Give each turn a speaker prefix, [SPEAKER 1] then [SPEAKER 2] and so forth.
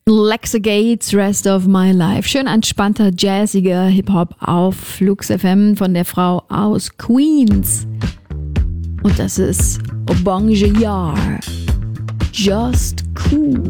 [SPEAKER 1] Lexa Gates, Rest of My Life. Schön entspannter, jazziger Hip-Hop auf Flux FM von der Frau aus Queens. Und das ist Obonge Yar. Just cool.